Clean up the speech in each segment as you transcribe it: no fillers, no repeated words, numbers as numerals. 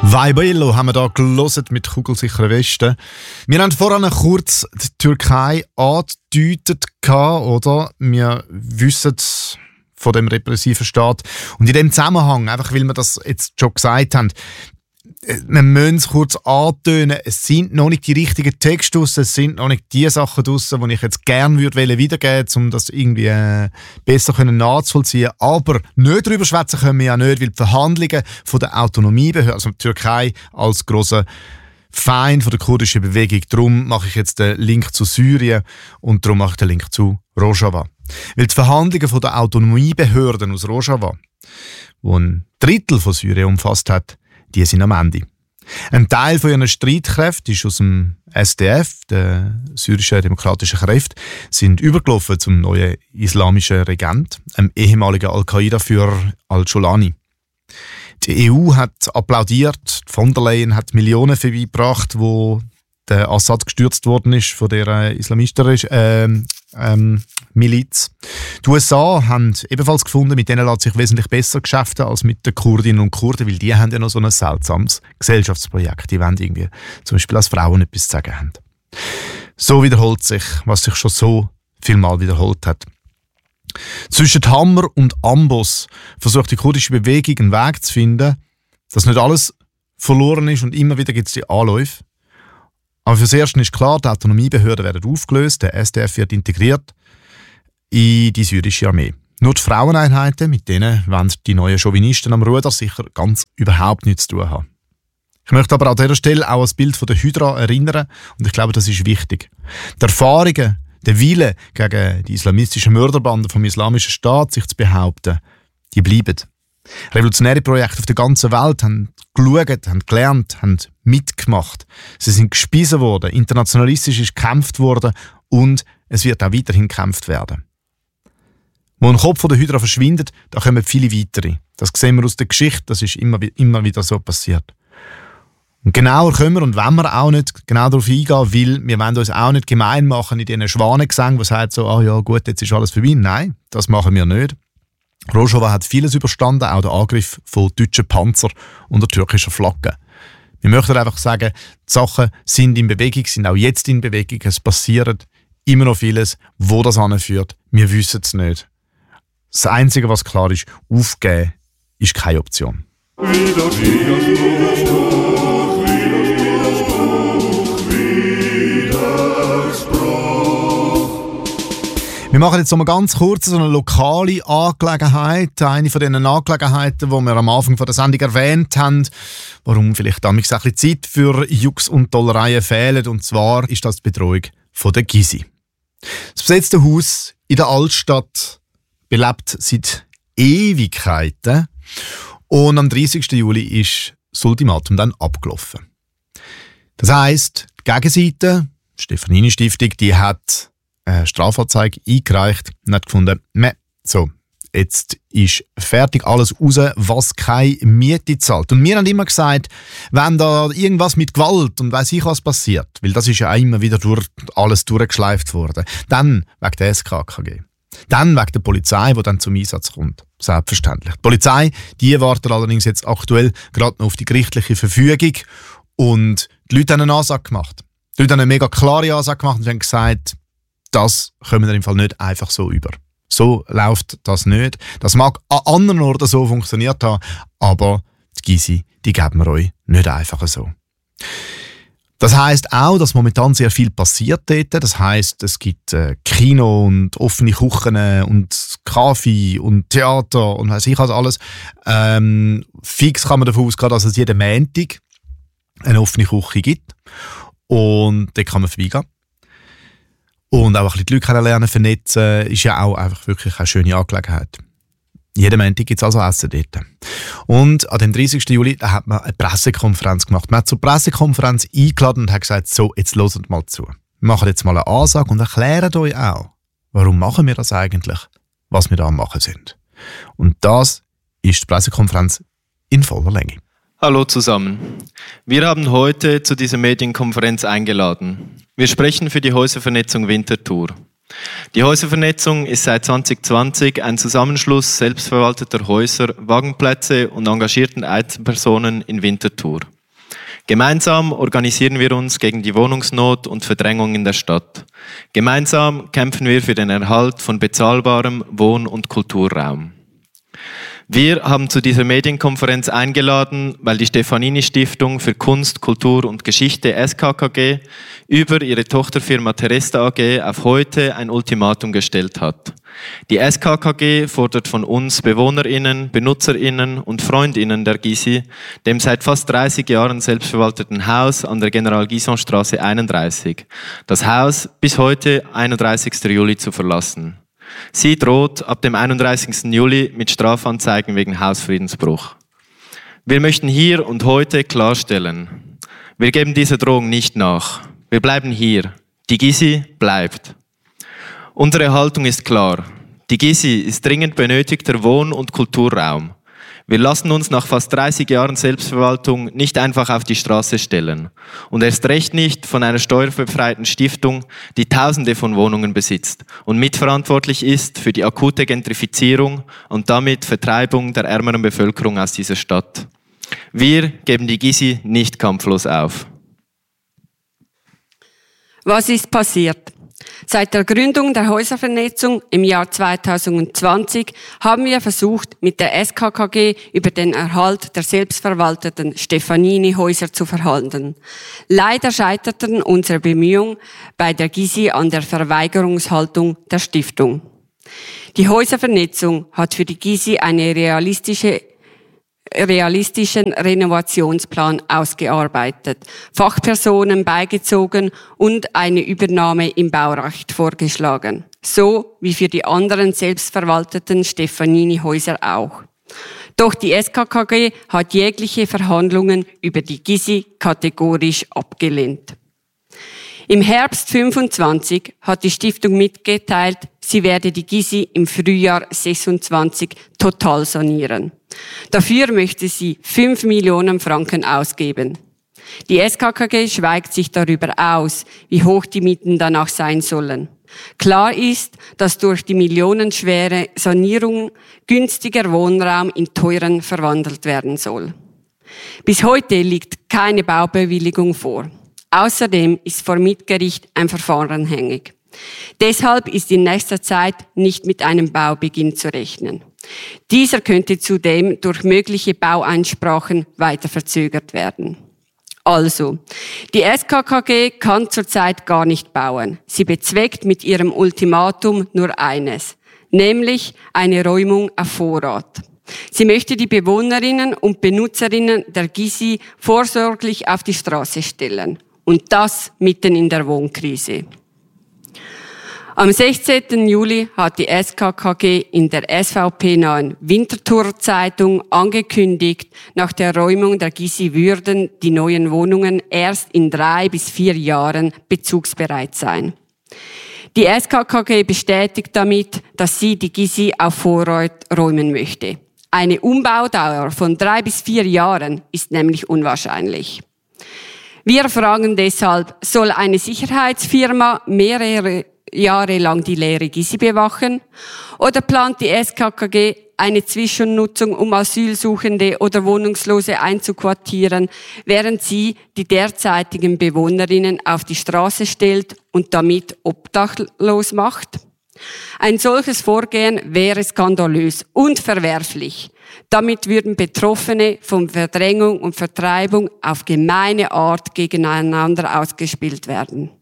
Vai Bello haben wir hier gehört mit kugelsicheren Westen. Wir haben vorhin kurz die Türkei angedeutet, oder? Wir wissen von dem repressiven Staat. Und in dem Zusammenhang, einfach weil wir das jetzt schon gesagt haben, wir müssen es kurz antönen, es sind noch nicht die richtigen Texte draussen, es sind noch nicht die Sachen draussen, die ich jetzt gerne wiedergeben würde, um das irgendwie besser nachzuvollziehen. Aber nicht darüber schwätzen können wir ja nicht, weil die Verhandlungen von der Autonomiebehörde, also die Türkei als grosser Feind von der kurdischen Bewegung, darum mache ich jetzt den Link zu Syrien und darum mache ich den Link zu Rojava. Weil die Verhandlungen von der Autonomiebehörden aus Rojava, die ein Drittel von Syrien umfasst hat, die sind am Ende. Ein Teil von ihren Streitkräften ist aus dem SDF, der syrischen demokratischen Kräfte, sind übergelaufen zum neuen islamischen Regent, einem ehemaligen Al-Qaida-Führer Al-Jolani. Die EU hat applaudiert, von der Leyen hat Millionen vorbeigebracht, wo der Assad gestürzt worden ist von der islamistischen Miliz. Die USA haben ebenfalls gefunden, mit denen lässt sich wesentlich besser geschäften als mit den Kurdinnen und Kurden, weil die haben ja noch so ein seltsames Gesellschaftsprojekt. Die wollen irgendwie zum Beispiel als Frauen etwas zu sagen haben. So wiederholt sich, was sich schon so viel Mal wiederholt hat. Zwischen Hammer und Amboss versucht die kurdische Bewegung einen Weg zu finden, dass nicht alles verloren ist und immer wieder gibt es die Anläufe. Aber fürs Erste ist klar, die Autonomiebehörden werden aufgelöst, der SDF wird integriert in die syrische Armee. Nur die Fraueneinheiten, mit denen wollen die neuen Chauvinisten am Ruder sicher ganz überhaupt nichts zu tun haben. Ich möchte aber an dieser Stelle auch ans Bild von der Hydra erinnern und ich glaube, das ist wichtig. Die Erfahrungen, der Wille gegen die islamistischen Mörderbanden vom Islamischen Staat, sich zu behaupten, die bleiben. Revolutionäre Projekte auf der ganzen Welt haben geschaut, haben gelernt, haben mitgemacht. Sie sind gespiesen worden, internationalistisch ist gekämpft worden und es wird auch weiterhin gekämpft werden. Wo ein Kopf der Hydra verschwindet, da kommen viele weitere. Das sehen wir aus der Geschichte, das ist immer wieder so passiert. Und genauer können wir und wollen wir auch nicht genau darauf eingehen, weil wir wollen uns auch nicht gemein machen in diesen Schwanengesängen, die sagen so, ah ja gut, jetzt ist alles vorbei. Nein, das machen wir nicht. Rojava hat vieles überstanden, auch der Angriff von deutschen Panzern unter türkischer Flagge. Wir möchten einfach sagen, die Sachen sind in Bewegung, sind auch jetzt in Bewegung, es passiert immer noch vieles. Wo das anführt, wir wissen es nicht. Das Einzige, was klar ist, aufgeben ist keine Option. Wir machen jetzt noch mal ganz kurz so eine lokale Angelegenheit. Eine von diesen Angelegenheiten, die wir am Anfang der Sendung erwähnt haben, warum vielleicht damals ein bisschen Zeit für Jux und Tollereien fehlt. Und zwar ist das die Bedrohung von der Gysi. Das besetzte Haus in der Altstadt belebt seit Ewigkeiten. Und am 30. Juli ist das Ultimatum dann abgelaufen. Das heisst, die Gegenseite, die Stefanini-Stiftung, die hat eine Strafanzeige eingereicht und hat gefunden, so, jetzt ist fertig alles raus, was keine Miete zahlt. Und wir haben immer gesagt, wenn da irgendwas mit Gewalt und weiss ich was passiert, weil das ist ja immer wieder alles durchgeschleift worden, dann wegen der SKKG. Dann wegen der Polizei, die dann zum Einsatz kommt. Selbstverständlich. Die Polizei, die wartet allerdings jetzt aktuell gerade noch auf die gerichtliche Verfügung und die Leute haben eine Ansage gemacht. Die Leute haben eine mega klare Ansage gemacht und haben gesagt, das kommen wir im Fall nicht einfach so über. So läuft das nicht. Das mag an anderen Orten so funktioniert haben, aber die Gysi, die geben wir euch nicht einfach so. Das heisst auch, dass momentan sehr viel passiert dort. Das heisst, es gibt Kino und offene Küchen und Kaffee und Theater und weiss ich was alles. Fix kann man davon ausgehen, dass es jeden Montag eine offene Küche gibt. Und dort kann man vorbeigehen. Und auch ein bisschen die Leute kennenlernen, vernetzen, ist ja auch einfach wirklich eine schöne Angelegenheit. Jeden Montag gibt es also Essen dort. Und an dem 30. Juli da hat man eine Pressekonferenz gemacht. Man hat zur Pressekonferenz eingeladen und hat gesagt, so, jetzt hört mal zu. Wir machen jetzt mal eine Ansage und erklären euch auch, warum machen wir das eigentlich, was wir da am machen sind. Und das ist die Pressekonferenz in voller Länge. Hallo zusammen. Wir haben heute zu dieser Medienkonferenz eingeladen. Wir sprechen für die Häuservernetzung Winterthur. Die Häuservernetzung ist seit 2020 ein Zusammenschluss selbstverwalteter Häuser, Wagenplätze und engagierten Einzelpersonen in Winterthur. Gemeinsam organisieren wir uns gegen die Wohnungsnot und Verdrängung in der Stadt. Gemeinsam kämpfen wir für den Erhalt von bezahlbarem Wohn- und Kulturraum. Wir haben zu dieser Medienkonferenz eingeladen, weil die Stefanini-Stiftung für Kunst, Kultur und Geschichte SKKG über ihre Tochterfirma Teresta AG auf heute ein Ultimatum gestellt hat. Die SKKG fordert von uns BewohnerInnen, BenutzerInnen und FreundInnen der Gysi, dem seit fast 30 Jahren selbstverwalteten Haus an der General-Gyson-Straße 31, das Haus bis heute 31. Juli zu verlassen. Sie droht ab dem 31. Juli mit Strafanzeigen wegen Hausfriedensbruch. Wir möchten hier und heute klarstellen, wir geben dieser Drohung nicht nach. Wir bleiben hier. Die Gysi bleibt. Unsere Haltung ist klar. Die Gysi ist dringend benötigter Wohn- und Kulturraum. Wir lassen uns nach fast 30 Jahren Selbstverwaltung nicht einfach auf die Straße stellen. Und erst recht nicht von einer steuerbefreiten Stiftung, die Tausende von Wohnungen besitzt und mitverantwortlich ist für die akute Gentrifizierung und damit Vertreibung der ärmeren Bevölkerung aus dieser Stadt. Wir geben die Gysi nicht kampflos auf. Was ist passiert? Seit der Gründung der Häuservernetzung im Jahr 2020 haben wir versucht, mit der SKKG über den Erhalt der selbstverwalteten Stefanini-Häuser zu verhandeln. Leider scheiterten unsere Bemühungen bei der Gysi an der Verweigerungshaltung der Stiftung. Die Häuservernetzung hat für die Gysi einen realistischen Renovationsplan ausgearbeitet, Fachpersonen beigezogen und eine Übernahme im Baurecht vorgeschlagen. So wie für die anderen selbstverwalteten Stefanini-Häuser auch. Doch die SKKG hat jegliche Verhandlungen über die Gysi kategorisch abgelehnt. Im Herbst 25 hat die Stiftung mitgeteilt, sie werde die Gysi im Frühjahr 26 total sanieren. Dafür möchte sie 5 Millionen Franken ausgeben. Die SKKG schweigt sich darüber aus, wie hoch die Mieten danach sein sollen. Klar ist, dass durch die millionenschwere Sanierung günstiger Wohnraum in teuren verwandelt werden soll. Bis heute liegt keine Baubewilligung vor. Außerdem ist vor Mietgericht ein Verfahren hängig. Deshalb ist in nächster Zeit nicht mit einem Baubeginn zu rechnen. Dieser könnte zudem durch mögliche Baueinsprachen weiter verzögert werden. Also, die SKKG kann zurzeit gar nicht bauen. Sie bezweckt mit ihrem Ultimatum nur eines, nämlich eine Räumung auf Vorrat. Sie möchte die Bewohnerinnen und Benutzerinnen der Gysi vorsorglich auf die Straße stellen. Und das mitten in der Wohnkrise. Am 16. Juli hat die SKKG in der SVP-nahen Winterthur-Zeitung angekündigt, nach der Räumung der Gysi würden die neuen Wohnungen erst in 3 bis 4 Jahren bezugsbereit sein. Die SKKG bestätigt damit, dass sie die Gysi auf Vorrat räumen möchte. Eine Umbaudauer von 3 bis 4 Jahren ist nämlich unwahrscheinlich. Wir fragen deshalb, soll eine Sicherheitsfirma mehrere Jahre lang die leere Gysi bewachen? Oder plant die SKKG eine Zwischennutzung, um Asylsuchende oder Wohnungslose einzuquartieren, während sie die derzeitigen Bewohnerinnen auf die Straße stellt und damit obdachlos macht? Ein solches Vorgehen wäre skandalös und verwerflich. Damit würden Betroffene von Verdrängung und Vertreibung auf gemeine Art gegeneinander ausgespielt werden.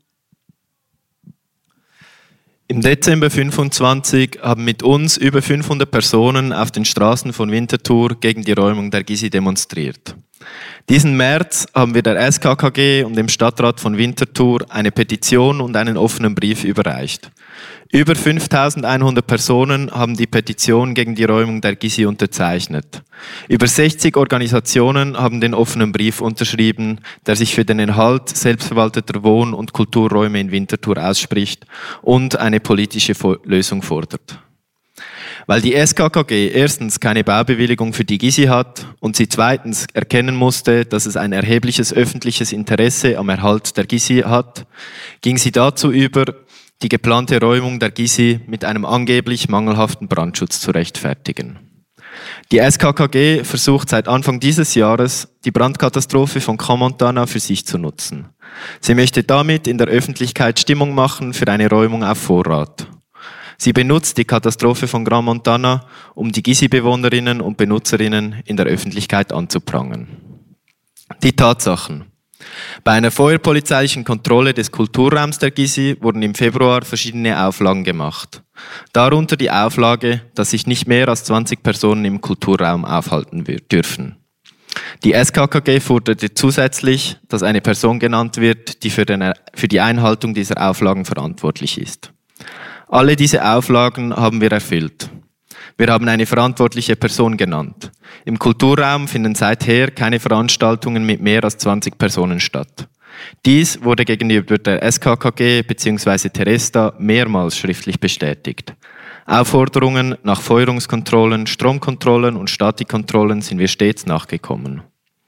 Im Dezember 25 haben mit uns über 500 Personen auf den Straßen von Winterthur gegen die Räumung der Gysi demonstriert. Diesen März haben wir der SKKG und dem Stadtrat von Winterthur eine Petition und einen offenen Brief überreicht. Über 5.100 Personen haben die Petition gegen die Räumung der Gysi unterzeichnet. Über 60 Organisationen haben den offenen Brief unterschrieben, der sich für den Erhalt selbstverwalteter Wohn- und Kulturräume in Winterthur ausspricht und eine politische Lösung fordert. Weil die SKKG erstens keine Baubewilligung für die Gysi hat und sie zweitens erkennen musste, dass es ein erhebliches öffentliches Interesse am Erhalt der Gysi hat, ging sie dazu über, die geplante Räumung der Gysi mit einem angeblich mangelhaften Brandschutz zu rechtfertigen. Die SKKG versucht seit Anfang dieses Jahres, die Brandkatastrophe von Crans-Montana für sich zu nutzen. Sie möchte damit in der Öffentlichkeit Stimmung machen für eine Räumung auf Vorrat. Sie benutzt die Katastrophe von Crans-Montana, um die Gysi-Bewohnerinnen und Benutzerinnen in der Öffentlichkeit anzuprangern. Die Tatsachen. Bei einer feuerpolizeilichen Kontrolle des Kulturraums der Gysi wurden im Februar verschiedene Auflagen gemacht. Darunter die Auflage, dass sich nicht mehr als 20 Personen im Kulturraum aufhalten dürfen. Die SKKG forderte zusätzlich, dass eine Person genannt wird, die für die Einhaltung dieser Auflagen verantwortlich ist. Alle diese Auflagen haben wir erfüllt. Wir haben eine verantwortliche Person genannt. Im Kulturraum finden seither keine Veranstaltungen mit mehr als 20 Personen statt. Dies wurde gegenüber der SKKG bzw. Teresta mehrmals schriftlich bestätigt. Aufforderungen nach Feuerungskontrollen, Stromkontrollen und Statikkontrollen sind wir stets nachgekommen.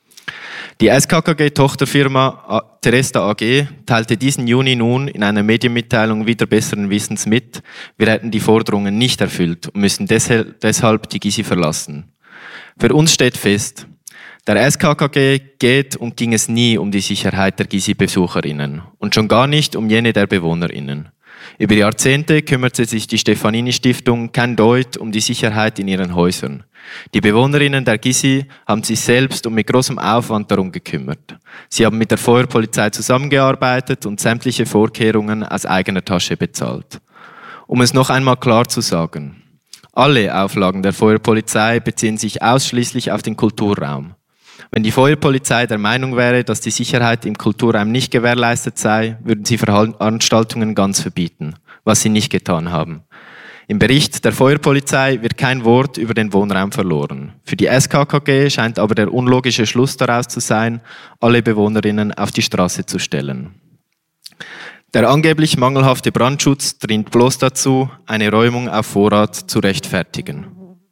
Die SKKG-Tochterfirma Teresta AG teilte diesen Juni nun in einer Medienmitteilung wieder besseren Wissens mit, wir hätten die Forderungen nicht erfüllt und müssen deshalb die Gysi verlassen. Für uns steht fest, der SKKG geht und ging es nie um die Sicherheit der Gysi-Besucherinnen und schon gar nicht um jene der Bewohnerinnen. Über Jahrzehnte kümmerte sich die Stefanini-Stiftung kein Deut um die Sicherheit in ihren Häusern. Die Bewohnerinnen der Gysi haben sich selbst und mit großem Aufwand darum gekümmert. Sie haben mit der Feuerpolizei zusammengearbeitet und sämtliche Vorkehrungen aus eigener Tasche bezahlt. Um es noch einmal klar zu sagen, alle Auflagen der Feuerpolizei beziehen sich ausschließlich auf den Kulturraum. Wenn die Feuerpolizei der Meinung wäre, dass die Sicherheit im Kulturraum nicht gewährleistet sei, würden sie Veranstaltungen ganz verbieten, was sie nicht getan haben. Im Bericht der Feuerpolizei wird kein Wort über den Wohnraum verloren. Für die SKKG scheint aber der unlogische Schluss daraus zu sein, alle Bewohnerinnen auf die Straße zu stellen. Der angeblich mangelhafte Brandschutz dient bloß dazu, eine Räumung auf Vorrat zu rechtfertigen.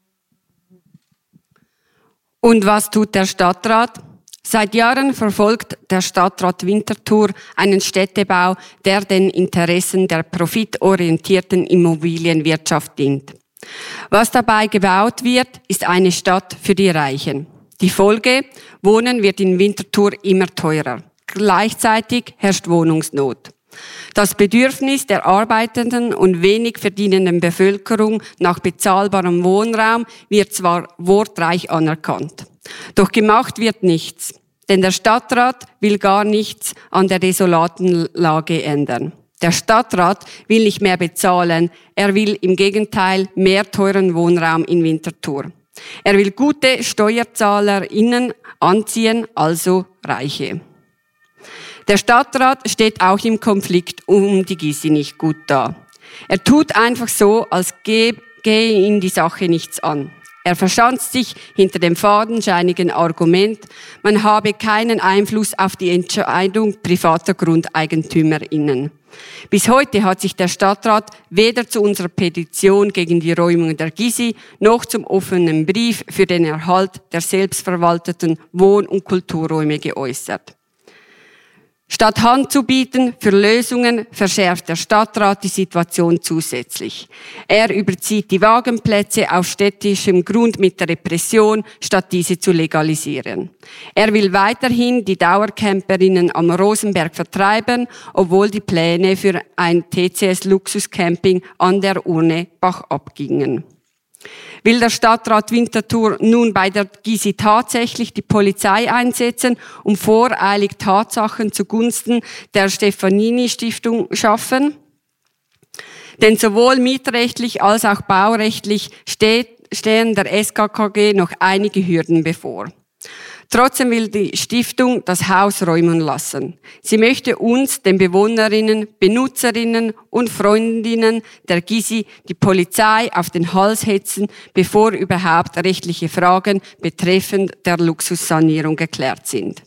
Und was tut der Stadtrat? Seit Jahren verfolgt der Stadtrat Winterthur einen Städtebau, der den Interessen der profitorientierten Immobilienwirtschaft dient. Was dabei gebaut wird, ist eine Stadt für die Reichen. Die Folge: Wohnen wird in Winterthur immer teurer. Gleichzeitig herrscht Wohnungsnot. Das Bedürfnis der arbeitenden und wenig verdienenden Bevölkerung nach bezahlbarem Wohnraum wird zwar wortreich anerkannt, doch gemacht wird nichts, denn der Stadtrat will gar nichts an der desolaten Lage ändern. Der Stadtrat will nicht mehr bezahlen, er will im Gegenteil mehr teuren Wohnraum in Winterthur. Er will gute SteuerzahlerInnen anziehen, also Reiche. Der Stadtrat steht auch im Konflikt um die Gysi nicht gut da. Er tut einfach so, als gehe ihn die Sache nichts an. Er verschanzt sich hinter dem fadenscheinigen Argument, man habe keinen Einfluss auf die Entscheidung privater GrundeigentümerInnen. Bis heute hat sich der Stadtrat weder zu unserer Petition gegen die Räumung der Gysi noch zum offenen Brief für den Erhalt der selbstverwalteten Wohn- und Kulturräume geäußert. Statt Hand zu bieten für Lösungen, verschärft der Stadtrat die Situation zusätzlich. Er überzieht die Wagenplätze auf städtischem Grund mit der Repression, statt diese zu legalisieren. Er will weiterhin die Dauercamperinnen am Rosenberg vertreiben, obwohl die Pläne für ein TCS-Luxuscamping an der Urne bachab gingen. Will der Stadtrat Winterthur nun bei der Gysi tatsächlich die Polizei einsetzen, um voreilig Tatsachen zugunsten der Stefanini-Stiftung schaffen? Denn sowohl mietrechtlich als auch baurechtlich stehen der SKKG noch einige Hürden bevor. Trotzdem will die Stiftung das Haus räumen lassen. Sie möchte uns, den Bewohnerinnen, Benutzerinnen und Freundinnen der Gysi, die Polizei auf den Hals hetzen, bevor überhaupt rechtliche Fragen betreffend der Luxussanierung geklärt sind.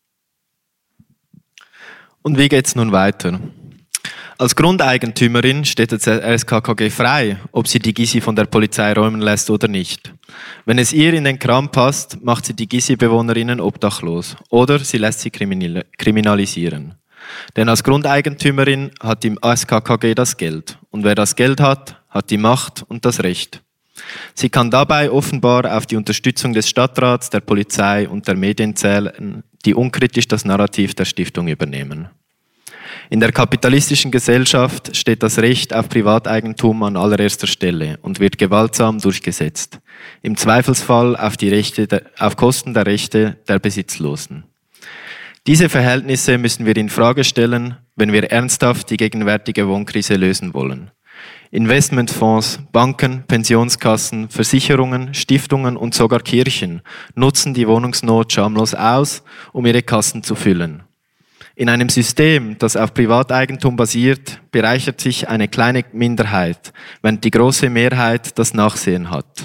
Und wie geht's nun weiter? Als Grundeigentümerin steht es der SKKG frei, ob sie die Gysi von der Polizei räumen lässt oder nicht. Wenn es ihr in den Kram passt, macht sie die Gysi-Bewohnerinnen obdachlos oder sie lässt sie kriminalisieren. Denn als Grundeigentümerin hat die SKKG das Geld und wer das Geld hat, hat die Macht und das Recht. Sie kann dabei offenbar auf die Unterstützung des Stadtrats, der Polizei und der Medien zählen, die unkritisch das Narrativ der Stiftung übernehmen. In der kapitalistischen Gesellschaft steht das Recht auf Privateigentum an allererster Stelle und wird gewaltsam durchgesetzt. Im Zweifelsfall auf Kosten der Rechte der Besitzlosen. Diese Verhältnisse müssen wir in Frage stellen, wenn wir ernsthaft die gegenwärtige Wohnkrise lösen wollen. Investmentfonds, Banken, Pensionskassen, Versicherungen, Stiftungen und sogar Kirchen nutzen die Wohnungsnot schamlos aus, um ihre Kassen zu füllen. In einem System, das auf Privateigentum basiert, bereichert sich eine kleine Minderheit, während die große Mehrheit das Nachsehen hat.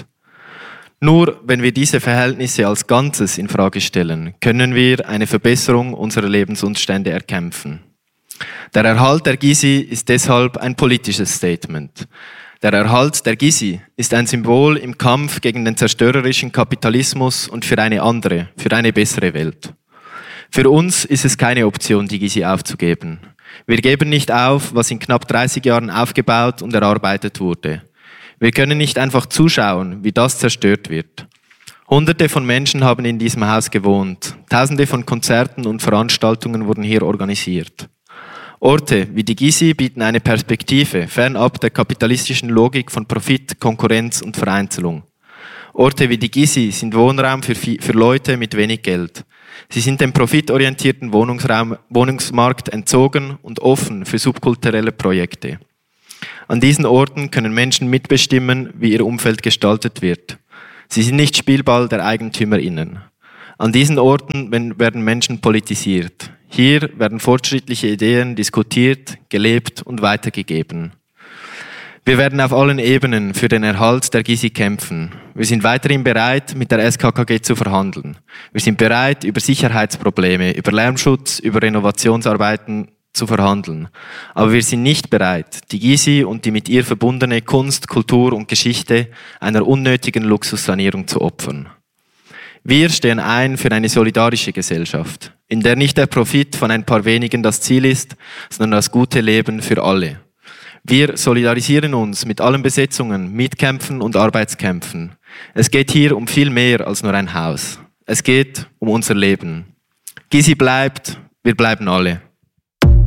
Nur wenn wir diese Verhältnisse als Ganzes in Frage stellen, können wir eine Verbesserung unserer Lebensumstände erkämpfen. Der Erhalt der Gysi ist deshalb ein politisches Statement. Der Erhalt der Gysi ist ein Symbol im Kampf gegen den zerstörerischen Kapitalismus und für eine andere, für eine bessere Welt. Für uns ist es keine Option, die Gysi aufzugeben. Wir geben nicht auf, was in knapp 30 Jahren aufgebaut und erarbeitet wurde. Wir können nicht einfach zuschauen, wie das zerstört wird. Hunderte von Menschen haben in diesem Haus gewohnt. Tausende von Konzerten und Veranstaltungen wurden hier organisiert. Orte wie die Gysi bieten eine Perspektive fernab der kapitalistischen Logik von Profit, Konkurrenz und Vereinzelung. Orte wie die Gysi sind Wohnraum für Leute mit wenig Geld. Sie sind dem profitorientierten Wohnungsmarkt entzogen und offen für subkulturelle Projekte. An diesen Orten können Menschen mitbestimmen, wie ihr Umfeld gestaltet wird. Sie sind nicht Spielball der EigentümerInnen. An diesen Orten werden Menschen politisiert. Hier werden fortschrittliche Ideen diskutiert, gelebt und weitergegeben. Wir werden auf allen Ebenen für den Erhalt der Gysi kämpfen. Wir sind weiterhin bereit, mit der SKKG zu verhandeln. Wir sind bereit, über Sicherheitsprobleme, über Lärmschutz, über Renovationsarbeiten zu verhandeln. Aber wir sind nicht bereit, die Gysi und die mit ihr verbundene Kunst, Kultur und Geschichte einer unnötigen Luxussanierung zu opfern. Wir stehen ein für eine solidarische Gesellschaft, in der nicht der Profit von ein paar wenigen das Ziel ist, sondern das gute Leben für alle. Wir solidarisieren uns mit allen Besetzungen, Mietkämpfen und Arbeitskämpfen. Es geht hier um viel mehr als nur ein Haus. Es geht um unser Leben. Gysi bleibt, wir bleiben alle.